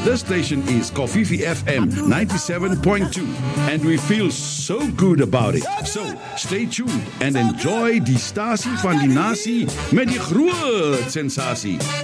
This station is Kofifi FM 97.2 and we feel so good about it. So, stay tuned and enjoy die stasie van die nasie met die groot sensasie.